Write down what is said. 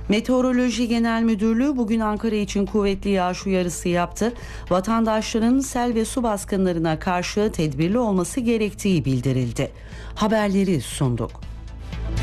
Meteoroloji Genel Müdürlüğü bugün Ankara için kuvvetli yağış uyarısı yaptı. Vatandaşların sel ve su baskınlarına karşı tedbirli olması gerektiği bildirildi. Haberleri sunduk.